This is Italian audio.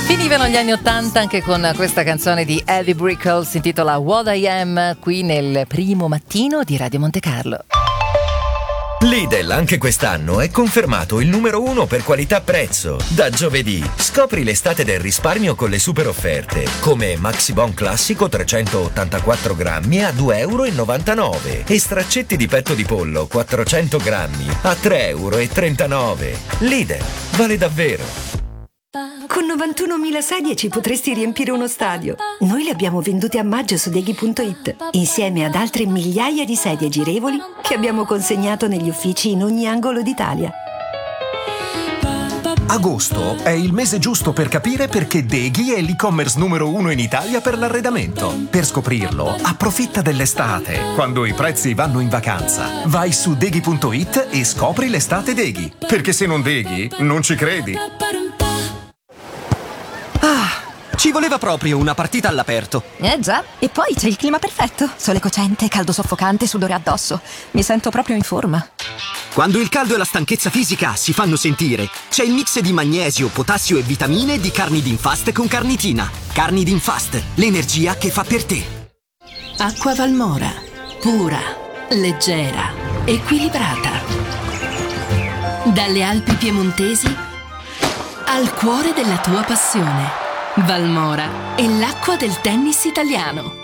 Finivano gli anni '80 anche con questa canzone di Eddie Brickell, si intitola What I Am, qui nel primo mattino di Radio Monte Carlo. Lidl anche quest'anno è confermato il numero 1 per qualità-prezzo. Da giovedì scopri l'estate del risparmio con le super offerte, come Maxi Bon classico 384 grammi a 2,99 euro e straccetti di petto di pollo 400 grammi a 3,39 euro. Lidl, vale davvero. Con 91.000 sedie ci potresti riempire uno stadio. Noi le abbiamo vendute a maggio su Deghi.it, insieme ad altre migliaia di sedie girevoli che abbiamo consegnato negli uffici in ogni angolo d'Italia. Agosto è il mese giusto per capire perché Deghi è l'e-commerce numero 1 in Italia per l'arredamento. Per scoprirlo, approfitta dell'estate, quando i prezzi vanno in vacanza. Vai su Deghi.it e scopri l'estate Deghi. Perché se non Deghi, non ci credi. Ci voleva proprio una partita all'aperto. Già, e poi c'è il clima perfetto. Sole cocente, caldo soffocante, sudore addosso. Mi sento proprio in forma. Quando il caldo e la stanchezza fisica si fanno sentire, c'è il mix di magnesio, potassio e vitamine di Carnidin Fast con carnitina. Carnidin Fast, l'energia che fa per te. Acqua Valmora, pura, leggera, equilibrata. Dalle Alpi piemontesi al cuore della tua passione. Valmora è l'acqua del tennis italiano.